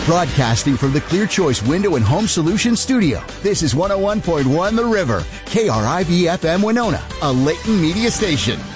Broadcasting from the Clear Choice Window and Home Solutions studio, this is 101.1 The River, KRIV-FM Winona, a Layton media station.